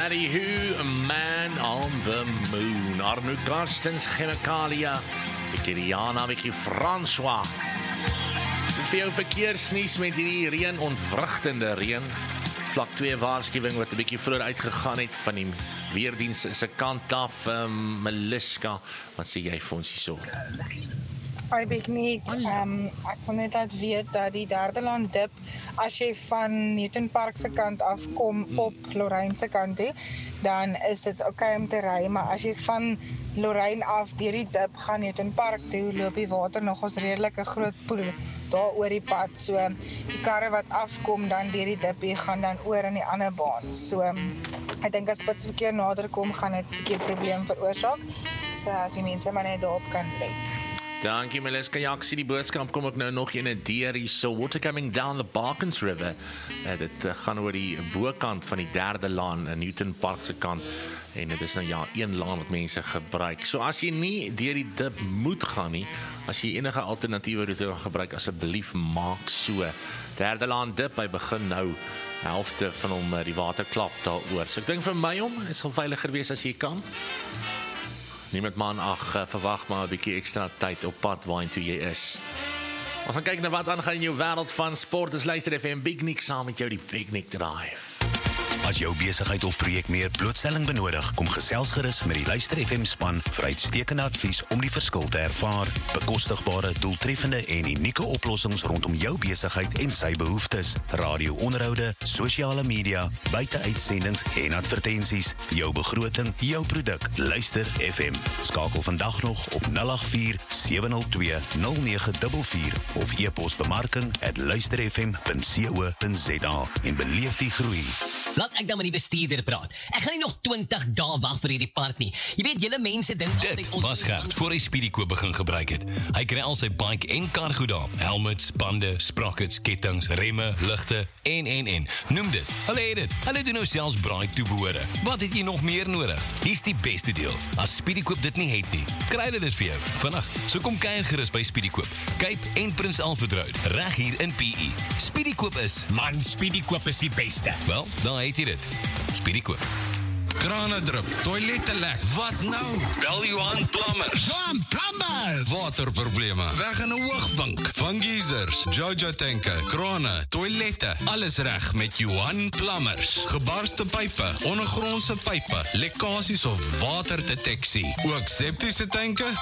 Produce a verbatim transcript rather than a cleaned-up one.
Daddy Who, Man on the Moon. Arno Karstens, Chemikalia. Bietjie Rihanna, bietjie François. Dit vir jou verkeersnuus met hierdie reën, ontwrigtende reën. Vlak twee waarskuwing wat 'n bietjie vroeër uitgegaan het van die weerdiens se kant af. Um, Meliska, wat sê jy vir ons hierso? Hi Beknie, um, ek wil net laat weet dat die derde laan dip, as jy van Newton Park se kant afkom hmm. op Lorraine se kant toe, dan is dit oké okay om te ry, maar as jy van Lorraine af deur die dip gaan Newton Park toe, loop die water nog ons redelike groot poel daar oor die pad, so die karre wat afkom dan deur die dip, die gaan dan oor in die ander baan, so ek dink as spitsverkeer nader kom, gaan dit 'n bietjie probleem veroorsaak, so as die mense maar net daarop kan let. Dankie Meliska, ja, ek sien die boodskap kom ook nou nog in 'n deur hier, so water coming down the Barkens River, uh, dit uh, gaan oor die bokant van die derde laan in Newton Park se kant, en dit is nou ja, een laan wat mense gebruik, so as jy nie deur die dip moet gaan nie, as jy enige alternatiewe route wil gebruik, asseblief maak so, derde laan dip, hy begin nou, helfte van hom die water klap daaroor, so ek dink vir my om, is gaan veiliger wees as jy kan, niemand man, ag, verwag maar 'n bietjie ekstra tyd op pad waarheen toe jy is. Ons gaan kyk na wat aangaan in jou wêreld van sport. Dis luister F M Big Nick saam met jou die Big Nick Drive. As jou besigheid of projek meer blootstelling benodig, kom gesels gerus met die Luister F M span vir uitstekende advies om die verskil te ervaar. Bekostigbare, doeltreffende en unieke oplossings rondom jou besigheid en sy behoeftes. Radio-onderhoude, sosiale media, buiteuitsendings en advertensies. Jou begroting, jou produk. Luister F M. Skakel vandag nog op nul agt vier, sewe nul twee, nul nege vier vier of e-pos bemarking at luisterfm punt co punt za en beleef die groei. Laat ek dan met die bestuurder praat. Ek gaan nie nog twintig dae wag vir hierdie park nie. Jy weet, julle mense dink altyd Dit was Gert voor hy Speedykoop begin gebruik het. Hy kry al sy bike en kar goed daar. Helmets, bande, sprockets, kettings, remme, ligte en en en. Noem dit. Hulle het dit. Hulle doen nou selfs braai toebehore. Wat het jy nog meer nodig? Hier's die beste deel. As Speedykoop dit nie het nie, kry hulle dit vir jou. Vandag, so kom kuier gerus by Speedykoop. Cape en Prins Alfred Road, reg hier in P E. Speedykoop is, man, Speedykoop is die beste. Wel, dan het jy dit. Speedykoop. Krane drup, toilette lek. Wat nou? Bel Johan Plumbers. Johan Plumbers! Waterprobleme, weg in 'n hoogvink. Van geysers, Jojo tanke, krane, toilette, alles reg met Johan Plumbers. Gebarste pype, ondergrondse pype, lekkasies of waterdeteksie. Ook septiese tanke,